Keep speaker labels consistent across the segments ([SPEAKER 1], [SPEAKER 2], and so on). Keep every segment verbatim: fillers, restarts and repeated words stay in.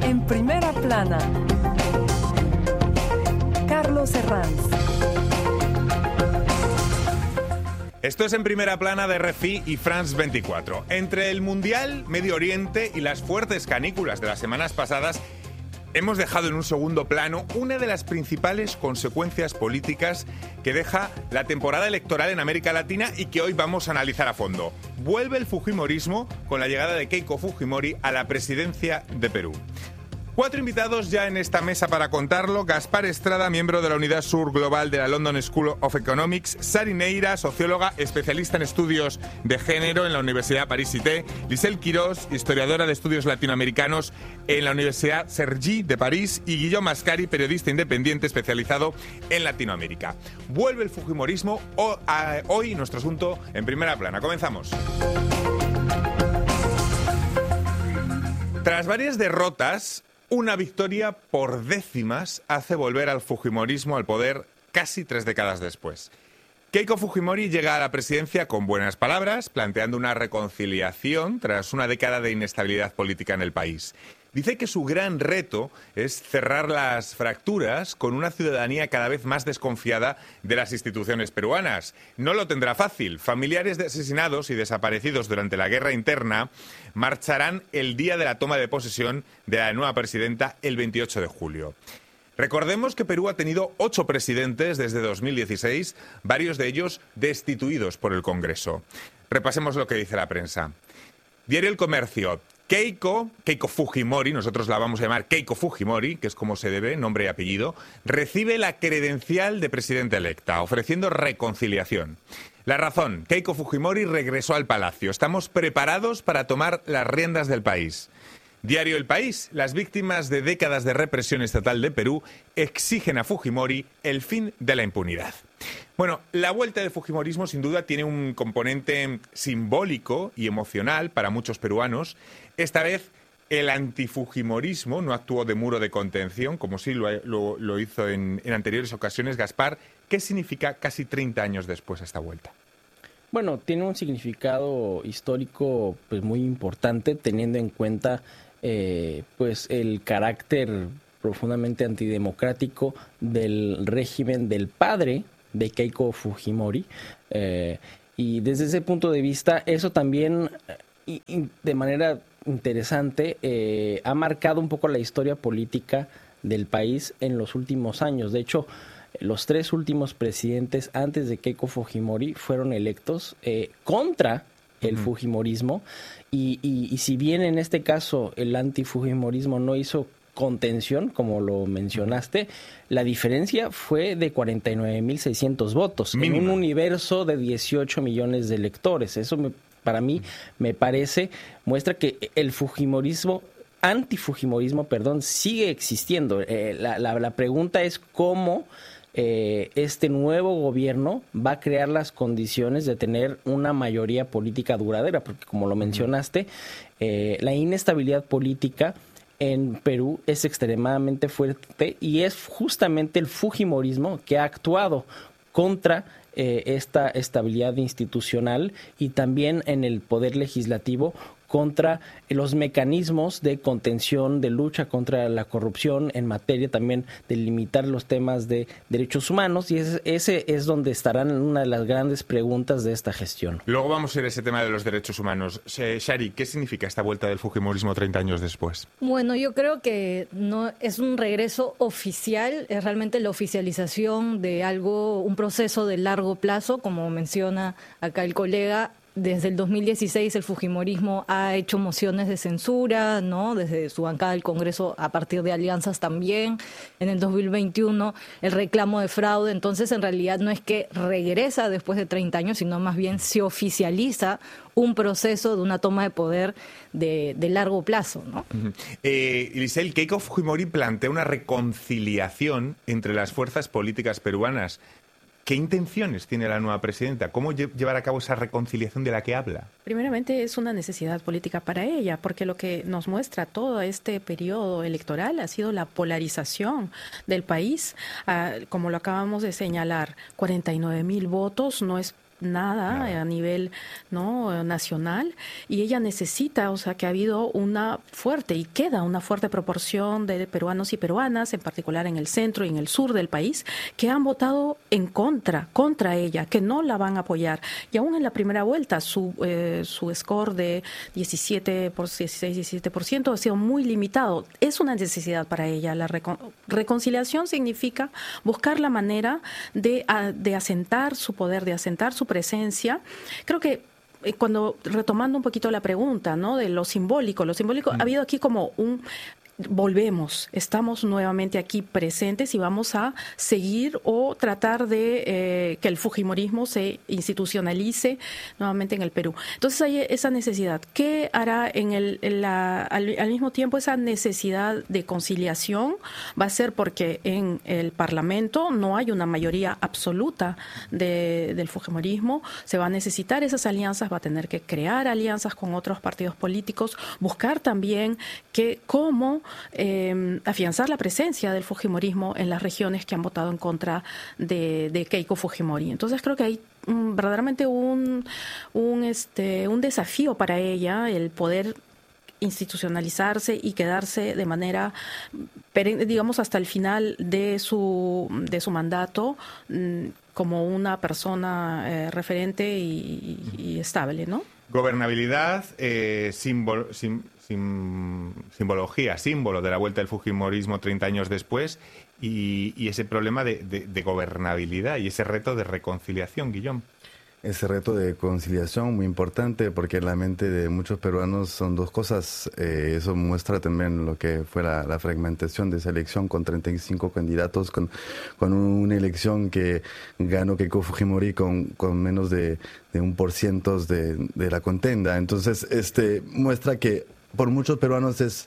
[SPEAKER 1] En primera plana, Carlos Herranz.
[SPEAKER 2] Esto es En Primera Plana de R F I y France veinticuatro. Entre el Mundial, Medio Oriente y las fuertes canículas de las semanas pasadas, hemos dejado en un segundo plano una de las principales consecuencias políticas que deja la temporada electoral en América Latina y que hoy vamos a analizar a fondo. Vuelve el fujimorismo con la llegada de Keiko Fujimori a la presidencia de Perú. Cuatro invitados ya en esta mesa para contarlo. Gaspar Estrada, miembro de la Unidad Sur Global de la London School of Economics. Sari Neira, socióloga, especialista en estudios de género en la Universidad París-Cité. Lisel Quirós, historiadora de estudios latinoamericanos en la Universidad Cergy de París. Y Guillaume Mascari, periodista independiente especializado en Latinoamérica. Vuelve el fujimorismo. Hoy nuestro asunto en Primera Plana. Comenzamos. Tras varias derrotas, una victoria por décimas hace volver al fujimorismo al poder casi tres décadas después. Keiko Fujimori llega a la presidencia con buenas palabras, planteando una reconciliación tras una década de inestabilidad política en el país. Dice que su gran reto es cerrar las fracturas con una ciudadanía cada vez más desconfiada de las instituciones peruanas. No lo tendrá fácil. Familiares de asesinados y desaparecidos durante la guerra interna marcharán el día de la toma de posesión de la nueva presidenta el veintiocho de julio. Recordemos que Perú ha tenido ocho presidentes desde dos mil dieciséis, varios de ellos destituidos por el Congreso. Repasemos lo que dice la prensa. Diario El Comercio. Keiko, Keiko Fujimori, nosotros la vamos a llamar Keiko Fujimori, que es como se debe, nombre y apellido, recibe la credencial de presidenta electa, ofreciendo reconciliación. La razón, Keiko Fujimori regresó al palacio. Estamos preparados para tomar las riendas del país. Diario El País. Las víctimas de décadas de represión estatal de Perú exigen a Fujimori el fin de la impunidad. Bueno, la vuelta del fujimorismo sin duda tiene un componente simbólico y emocional para muchos peruanos. Esta vez el antifujimorismo no actuó de muro de contención, como sí lo, lo, lo hizo en, en anteriores ocasiones. Gaspar, ¿qué significa casi treinta años después esta vuelta?
[SPEAKER 3] Bueno, tiene un significado histórico pues muy importante, teniendo en cuenta eh, pues el carácter profundamente antidemocrático del régimen del padre de Keiko Fujimori. Eh, y desde ese punto de vista, eso también y, y de manera interesante eh, ha marcado un poco la historia política del país en los últimos años. De hecho, los tres últimos presidentes antes de Keiko Fujimori fueron electos eh, contra el uh-huh. fujimorismo y, y, y si bien en este caso el antifujimorismo no hizo contención, como lo mencionaste, la diferencia fue de cuarenta y nueve mil seiscientos votos Mínima. En un universo de dieciocho millones de electores. Eso me, para mí me parece, muestra que el fujimorismo antifujimorismo, perdón, sigue existiendo. Eh, la, la, la pregunta es cómo eh, este nuevo gobierno va a crear las condiciones de tener una mayoría política duradera, porque como lo mencionaste, eh, la inestabilidad política en Perú es extremadamente fuerte y es justamente el fujimorismo que ha actuado contra eh, esta estabilidad institucional y también en el poder legislativo contra los mecanismos de contención, de lucha contra la corrupción en materia también de limitar los temas de derechos humanos, y ese, ese es donde estarán una de las grandes preguntas de esta gestión.
[SPEAKER 2] Luego vamos a ir a ese tema de los derechos humanos. Shari, ¿qué significa esta vuelta del fujimorismo treinta años después?
[SPEAKER 4] Bueno, yo creo que no es un regreso oficial, es realmente la oficialización de algo, un proceso de largo plazo, como menciona acá el colega. Desde el dos mil dieciséis el fujimorismo ha hecho mociones de censura, ¿no? Desde su bancada del Congreso a partir de alianzas también. En el dos mil veintiuno el reclamo de fraude. Entonces, en realidad no es que regresa después de treinta años, sino más bien se oficializa un proceso de una toma de poder de, de largo plazo, ¿no?
[SPEAKER 2] Uh-huh. Eh, Lisel, Keiko Fujimori plantea una reconciliación entre las fuerzas políticas peruanas. ¿Qué intenciones tiene la nueva presidenta? ¿Cómo llevar a cabo esa reconciliación de la que habla?
[SPEAKER 5] Primeramente es una necesidad política para ella, porque lo que nos muestra todo este periodo electoral ha sido la polarización del país. Ah, como lo acabamos de señalar, cuarenta y nueve mil votos no es nada, nada a nivel no nacional, y ella necesita, o sea, que ha habido una fuerte y queda una fuerte proporción de peruanos y peruanas, en particular en el centro y en el sur del país, que han votado en contra, contra ella, que no la van a apoyar. Y aún en la primera vuelta, su, eh, su score de diecisiete por dieciséis, diecisiete por ciento ha sido muy limitado. Es una necesidad para ella. La recon- reconciliación significa buscar la manera de, a, de asentar su poder, de asentar su presencia. Creo que eh, cuando, retomando un poquito la pregunta, ¿no?, de lo simbólico, lo simbólico, mm. ha habido aquí como un... Volvemos, estamos nuevamente aquí presentes y vamos a seguir o tratar de eh, que el fujimorismo se institucionalice nuevamente en el Perú. Entonces hay esa necesidad. ¿Qué hará en el, en la, al, al mismo tiempo esa necesidad de conciliación? Va a ser porque en el Parlamento no hay una mayoría absoluta de, del fujimorismo. Se va a necesitar esas alianzas, va a tener que crear alianzas con otros partidos políticos, buscar también que cómo Eh, afianzar la presencia del fujimorismo en las regiones que han votado en contra de, de Keiko Fujimori. Entonces creo que hay um, verdaderamente un, un, este, un desafío para ella el poder institucionalizarse y quedarse de manera, digamos, hasta el final de su, de su mandato como una persona eh, referente y, y estable, ¿no?
[SPEAKER 2] Gobernabilidad, eh, símbolo, sim, sim, simbología, símbolo de la vuelta del fujimorismo treinta años después y, y ese problema de, de, de gobernabilidad y ese reto de reconciliación, Guillaume.
[SPEAKER 6] Ese reto de conciliación muy importante porque en la mente de muchos peruanos son dos cosas. Eh, eso muestra también lo que fue la, la fragmentación de esa elección con treinta y cinco candidatos, con, con una elección que ganó Keiko Fujimori con, con menos de, de un por ciento de, de la contienda. Entonces, este muestra que por muchos peruanos es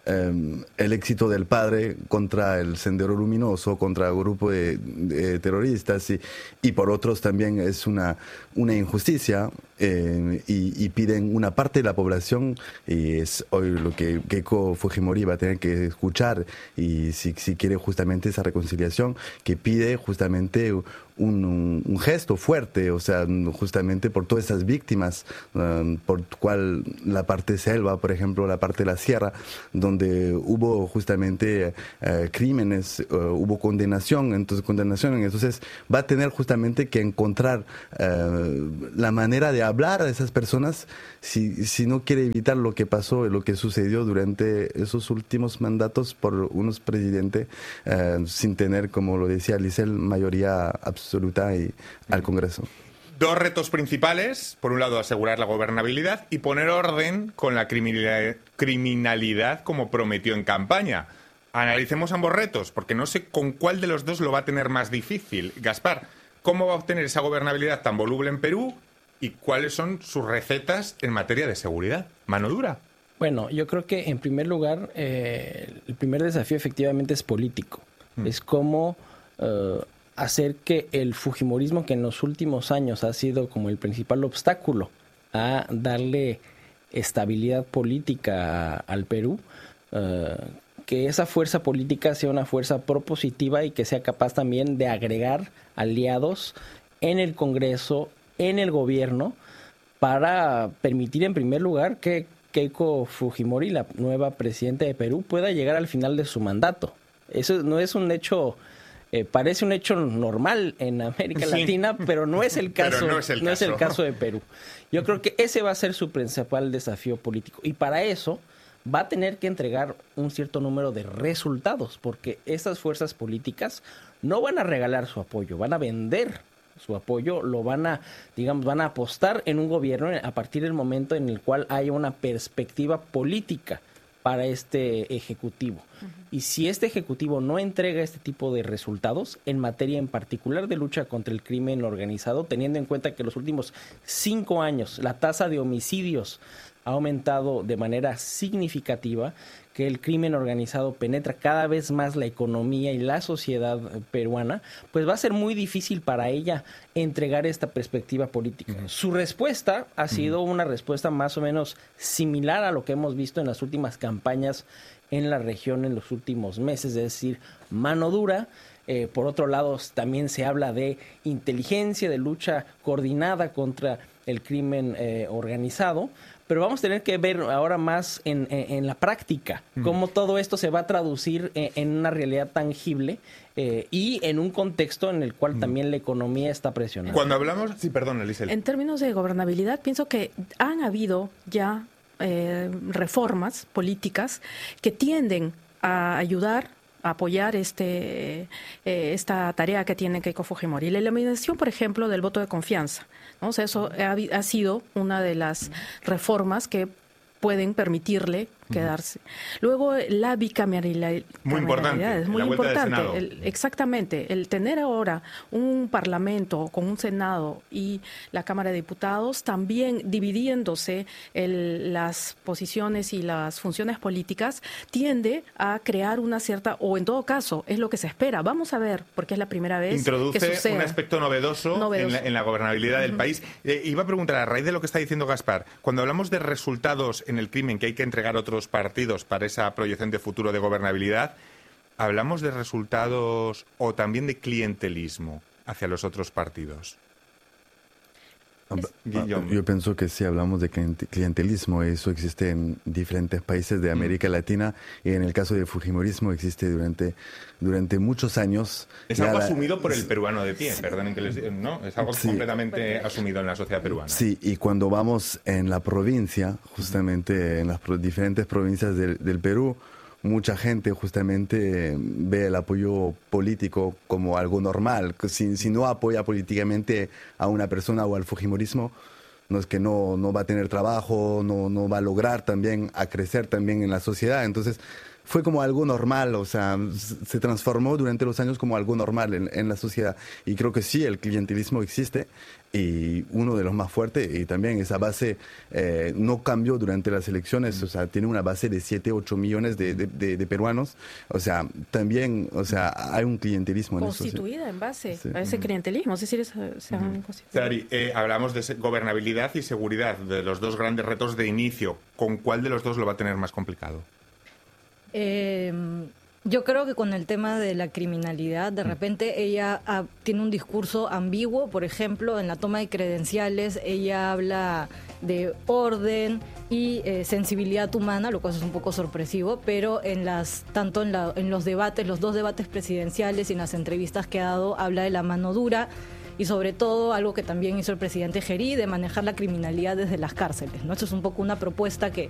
[SPEAKER 6] Um, el éxito del padre contra el Sendero Luminoso, contra el grupo de, de terroristas y, y por otros también es una, una injusticia eh, y, y piden una parte de la población y es hoy lo que Keiko Fujimori va a tener que escuchar y si, si quiere justamente esa reconciliación que pide justamente un, un, un gesto fuerte, o sea, justamente por todas esas víctimas, um, por cual la parte selva, por ejemplo, la parte de la sierra, donde hubo justamente uh, crímenes, uh, hubo condenación, entonces condenación, entonces va a tener justamente que encontrar uh, la manera de hablar a esas personas si, si no quiere evitar lo que pasó, lo que sucedió durante esos últimos mandatos por unos presidentes uh, sin tener, como lo decía Lisel, mayoría absoluta y, al Congreso.
[SPEAKER 2] Dos retos principales, por un lado asegurar la gobernabilidad y poner orden con la criminalidad, criminalidad como prometió en campaña. Analicemos ambos retos, porque no sé con cuál de los dos lo va a tener más difícil. Gaspar, ¿cómo va a obtener esa gobernabilidad tan voluble en Perú y cuáles son sus recetas en materia de seguridad? ¿Mano dura?
[SPEAKER 3] Bueno, yo creo que en primer lugar, eh, el primer desafío efectivamente es político. Mm. Es cómo Uh, hacer que el fujimorismo, que en los últimos años ha sido como el principal obstáculo a darle estabilidad política a, al Perú, uh, que esa fuerza política sea una fuerza propositiva y que sea capaz también de agregar aliados en el Congreso, en el gobierno, para permitir en primer lugar que Keiko Fujimori, la nueva presidenta de Perú, pueda llegar al final de su mandato. Eso no es un hecho... Eh, parece un hecho normal en América sí. Latina, pero no es el caso,
[SPEAKER 2] no, es el,
[SPEAKER 3] no
[SPEAKER 2] caso.
[SPEAKER 3] es el caso de Perú. Yo creo que ese va a ser su principal desafío político y para eso va a tener que entregar un cierto número de resultados, porque esas fuerzas políticas no van a regalar su apoyo, van a vender su apoyo, lo van a, digamos, van a apostar en un gobierno a partir del momento en el cual haya una perspectiva política para este ejecutivo. Uh-huh. Y si este ejecutivo no entrega este tipo de resultados en materia en particular de lucha contra el crimen organizado, teniendo en cuenta que los últimos cinco años la tasa de homicidios ha aumentado de manera significativa, que el crimen organizado penetra cada vez más la economía y la sociedad peruana, pues va a ser muy difícil para ella entregar esta perspectiva política. Uh-huh. Su respuesta ha sido uh-huh. una respuesta más o menos similar a lo que hemos visto en las últimas campañas en la región en los últimos meses, es decir, mano dura, Eh, por otro lado, también se habla de inteligencia, de lucha coordinada contra el crimen eh, organizado. Pero vamos a tener que ver ahora más en, en, en la práctica cómo mm. todo esto se va a traducir en, en una realidad tangible eh, y en un contexto en el cual mm. también la economía está presionada.
[SPEAKER 2] Cuando hablamos... Sí, perdón, Elisel.
[SPEAKER 5] En términos de gobernabilidad, pienso que han habido ya eh, reformas políticas que tienden a ayudar a apoyar este eh, esta tarea que tiene Keiko Fujimori. La eliminación, por ejemplo, del voto de confianza, ¿no? O sea, eso ha, ha sido una de las reformas que pueden permitirle quedarse. Luego, la bicameralidad.
[SPEAKER 2] Muy importante.
[SPEAKER 5] Es muy importante. El, exactamente. El tener ahora un parlamento con un Senado y la Cámara de Diputados también dividiéndose el, las posiciones y las funciones políticas tiende a crear una cierta, o en todo caso, es lo que se espera. Vamos a ver, porque es la primera vez
[SPEAKER 2] Introduce
[SPEAKER 5] que sucede.
[SPEAKER 2] un aspecto novedoso, novedoso. En, la, en la gobernabilidad del uh-huh. país. Eh, iba a preguntar, a raíz de lo que está diciendo Gaspar, cuando hablamos de resultados en el crimen, que hay que entregar otros partidos para esa proyección de futuro de gobernabilidad, ¿hablamos de resultados o también de clientelismo hacia los otros partidos?
[SPEAKER 6] Es... Yo pienso que sí hablamos de clientelismo, eso existe en diferentes países de América mm. Latina y en el caso del fujimorismo existe durante, durante muchos años.
[SPEAKER 2] Es algo la... asumido por el peruano de pie, perdonen que les diga, ¿no? Es algo sí. completamente asumido en la sociedad peruana.
[SPEAKER 6] Sí, y cuando vamos en la provincia, justamente en las pro- diferentes provincias del, del Perú, mucha gente justamente ve el apoyo político como algo normal. Si, si no apoya políticamente a una persona o al fujimorismo, no es que no, no va a tener trabajo, no, no va a lograr también a crecer también en la sociedad. Entonces fue como algo normal, o sea, se transformó durante los años como algo normal en, en la sociedad. Y creo que sí, el clientelismo existe y uno de los más fuertes, y también esa base eh, no cambió durante las elecciones, o sea, tiene una base de siete, ocho millones de, de, de, de peruanos, o sea, también, o sea, hay un clientelismo en eso.
[SPEAKER 5] Constituida
[SPEAKER 6] sí.
[SPEAKER 5] en base
[SPEAKER 6] sí.
[SPEAKER 5] a ese clientelismo, es decir, se, se han constituido.
[SPEAKER 2] Sari, eh, hablamos de gobernabilidad y seguridad, de los dos grandes retos de inicio. ¿Con cuál de los dos lo va a tener más complicado?
[SPEAKER 4] Eh, yo creo que con el tema de la criminalidad, de repente ella ah, tiene un discurso ambiguo. Por ejemplo, en la toma de credenciales ella habla de orden y eh, sensibilidad humana, lo cual es un poco sorpresivo, pero en las tanto en, la, en los debates, los dos debates presidenciales y en las entrevistas que ha dado, habla de la mano dura. Y sobre todo, algo que también hizo el presidente Gerí, de manejar la criminalidad desde las cárceles, ¿no? Esto es un poco una propuesta que